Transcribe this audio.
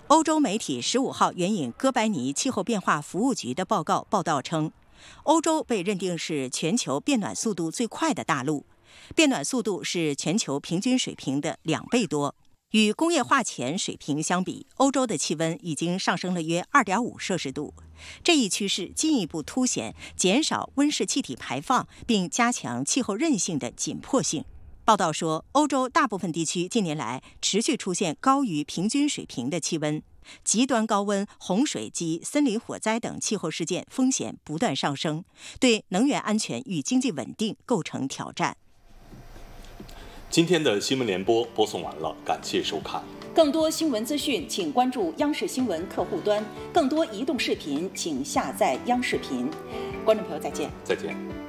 欧洲媒体15号援引哥白尼气候变化服务局的报道称，欧洲被认定是全球变暖速度最快的大陆，变暖速度是全球平均水平的2倍多。与工业化前水平相比，欧洲的气温已经上升了约2.5摄氏度。这一趋势进一步凸显减少温室气体排放并加强气候韧性的紧迫性。报道说，欧洲大部分地区近年来持续出现高于平均水平的气温，极端高温、洪水及森林火灾等气候事件风险不断上升，对能源安全与经济稳定构成挑战。 今天的新闻联播播送完了，感谢收看。 更多新闻资讯，请关注央视新闻客户端；更多移动视频，请下载央视频。观众朋友，再见。 再见。